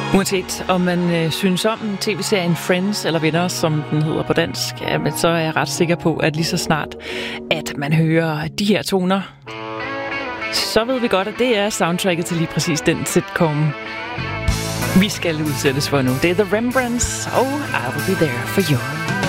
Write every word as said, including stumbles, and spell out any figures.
Uanset om man øh, synes om tv-serien Friends eller Venner, som den hedder på dansk, ja, men så er jeg ret sikker på, at lige så snart, at man hører de her toner, så ved vi godt, at det er soundtracket til lige præcis den sitcom, vi skal udsættes for nu. Det er The Rembrandts og I Will Be There For You.